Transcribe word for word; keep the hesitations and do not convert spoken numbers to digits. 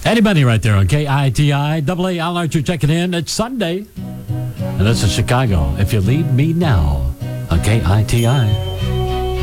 Eddie Money right there on K I T I. Double A Al Archer checking in. It's Sunday. And this is Chicago. If you leave me now on K I T I.